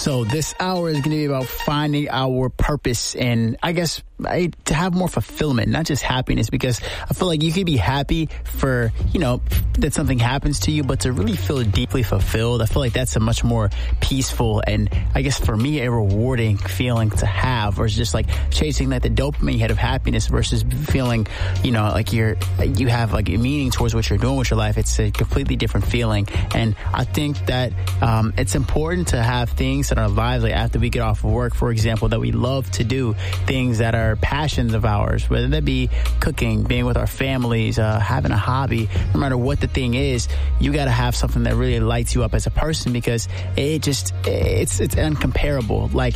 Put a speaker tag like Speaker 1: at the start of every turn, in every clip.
Speaker 1: So this hour is going to be about finding our purpose and I guess to have more fulfillment, not just happiness, because I feel like you can be happy for, that something happens to you, but to really feel deeply fulfilled, I feel like that's a much more peaceful and I guess for me a rewarding feeling to have, versus just like chasing like the dopamine hit of happiness versus feeling, like you have like a meaning towards what you're doing with your life. It's a completely different feeling. And I think that it's important to have things in our lives, like after we get off of work, for example, that we love to do, things that are passions of ours, whether that be cooking, being with our families, having a hobby. No matter what the thing is, you got to have something that really lights you up as a person, because it's uncomparable. Like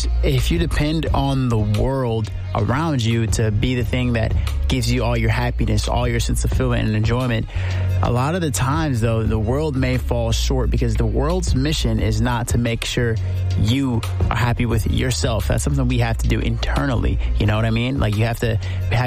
Speaker 1: if you depend on the world around you to be the thing that gives you all your happiness, all your sense of fulfillment and enjoyment, a lot of the times though, the world may fall short, because the world's mission is not to make sure you are happy with yourself. That's something we have to do internally. You know what I mean? Like you have to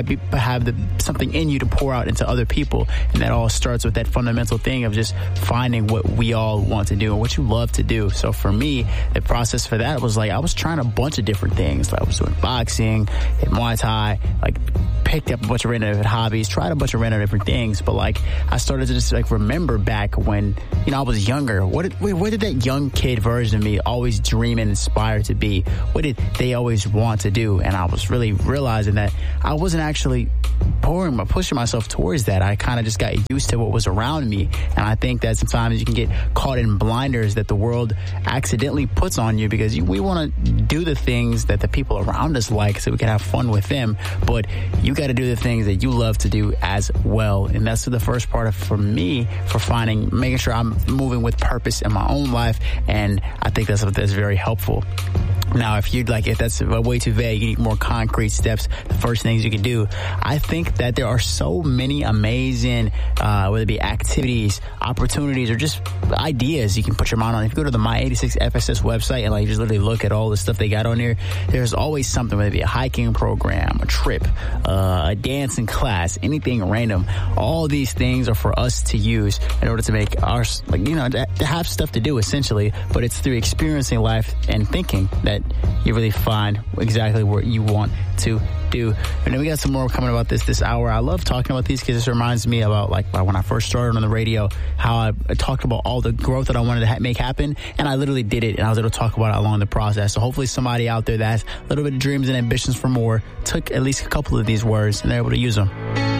Speaker 1: have something in you to pour out into other people. And that all starts with that fundamental thing of just finding what we all want to do and what you love to do. So for me, the process for that was like, I was trying a bunch of different things. Like I was doing boxing and Muay Thai, like picked up a bunch of random hobbies, tried a bunch of random different things. But like I started to just like remember back when, I was younger. What did that young kid version of me always dream and inspire to be? What did they always want to do? And I was really realizing that I wasn't actually pushing myself towards that. I kind of just got used to what was around me. And I think that sometimes you can get caught in blinders that the world accidentally puts on you, because we want to do the things that the people around us like so we can have fun with them. But you got to do the things that you love to do as well. And that's the first part for me, for making sure I'm moving with purpose in my own life. And I think that's very helpful. Now, if that's way too vague, you need more concrete steps, the first things you can do. I think that there are so many amazing, whether it be activities, opportunities, or just ideas you can put your mind on. If you go to the My86 FSS website and just literally look at all the stuff they got on here, there's always something, whether it be a hiking program, a trip, a dancing class, anything random. All these things are for us to use in order to make our, to have stuff to do essentially, but it's through experiencing life and thinking that you really find exactly what you want to do. And then we got some more coming about this hour. I love talking about these because this reminds me about when I first started on the radio, how I talked about all the growth that I wanted to make happen, and I literally did it, and I was able to talk about it along the process. So hopefully somebody out there that has a little bit of dreams and ambitions for more took at least a couple of these words and they're able to use them.